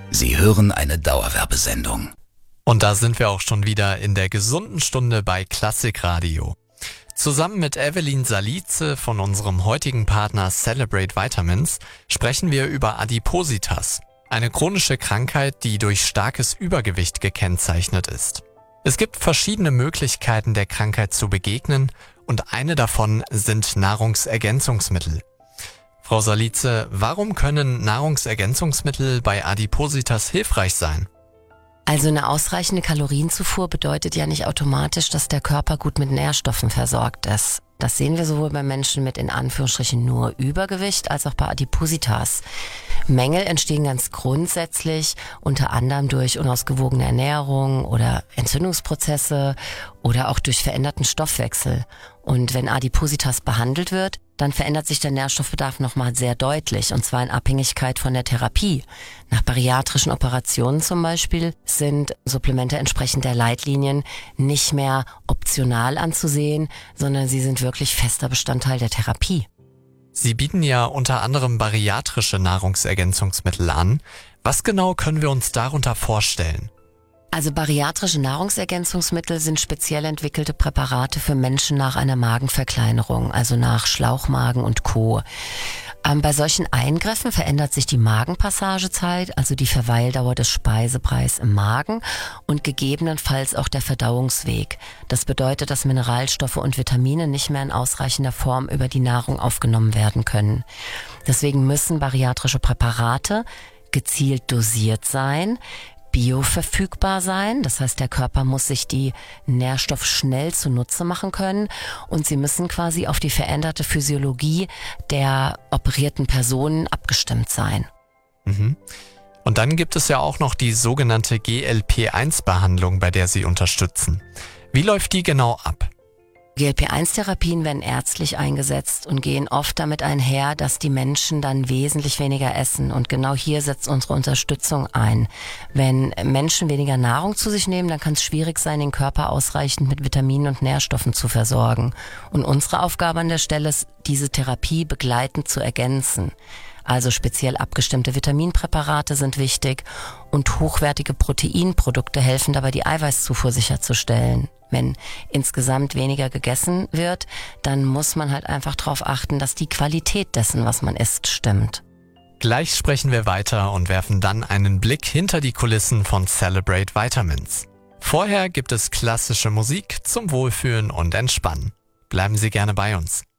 Sie hören eine Dauerwerbesendung. Und da sind wir auch schon wieder in der gesunden Stunde bei Klassikradio. Zusammen mit Evelyn Salice von unserem heutigen Partner Celebrate Vitamins sprechen wir über Adipositas, eine chronische Krankheit, die durch starkes Übergewicht gekennzeichnet ist. Es gibt verschiedene Möglichkeiten, der Krankheit zu begegnen und eine davon sind Nahrungsergänzungsmittel. Frau Salice, warum können Nahrungsergänzungsmittel bei Adipositas hilfreich sein? Also eine ausreichende Kalorienzufuhr bedeutet ja nicht automatisch, dass der Körper gut mit Nährstoffen versorgt ist. Das sehen wir sowohl bei Menschen mit in Anführungsstrichen nur Übergewicht als auch bei Adipositas. Mängel entstehen ganz grundsätzlich unter anderem durch unausgewogene Ernährung oder Entzündungsprozesse oder auch durch veränderten Stoffwechsel. Und wenn Adipositas behandelt wird, dann verändert sich der Nährstoffbedarf nochmal sehr deutlich, und zwar in Abhängigkeit von der Therapie. Nach bariatrischen Operationen zum Beispiel sind Supplemente entsprechend der Leitlinien nicht mehr optional anzusehen, sondern sie sind wirklich fester Bestandteil der Therapie. Sie bieten ja unter anderem bariatrische Nahrungsergänzungsmittel an. Was genau können wir uns darunter vorstellen? Also bariatrische Nahrungsergänzungsmittel sind speziell entwickelte Präparate für Menschen nach einer Magenverkleinerung, also nach Schlauchmagen und Co. Bei solchen Eingriffen verändert sich die Magenpassagezeit, also die Verweildauer des Speisebrei im Magen und gegebenenfalls auch der Verdauungsweg. Das bedeutet, dass Mineralstoffe und Vitamine nicht mehr in ausreichender Form über die Nahrung aufgenommen werden können. Deswegen müssen bariatrische Präparate gezielt dosiert sein, bioverfügbar sein, das heißt, der Körper muss sich die Nährstoffe schnell zunutze machen können und sie müssen quasi auf die veränderte Physiologie der operierten Personen abgestimmt sein. Und dann gibt es ja auch noch die sogenannte GLP-1-Behandlung, bei der Sie unterstützen. Wie läuft die genau ab? GLP-1-Therapien werden ärztlich eingesetzt und gehen oft damit einher, dass die Menschen dann wesentlich weniger essen. Und genau hier setzt unsere Unterstützung ein. Wenn Menschen weniger Nahrung zu sich nehmen, dann kann es schwierig sein, den Körper ausreichend mit Vitaminen und Nährstoffen zu versorgen. Und unsere Aufgabe an der Stelle ist, diese Therapie begleitend zu ergänzen. Also speziell abgestimmte Vitaminpräparate sind wichtig und hochwertige Proteinprodukte helfen dabei, die Eiweißzufuhr sicherzustellen. Wenn insgesamt weniger gegessen wird, dann muss man halt einfach darauf achten, dass die Qualität dessen, was man isst, stimmt. Gleich sprechen wir weiter und werfen dann einen Blick hinter die Kulissen von Celebrate Vitamins. Vorher gibt es klassische Musik zum Wohlfühlen und Entspannen. Bleiben Sie gerne bei uns.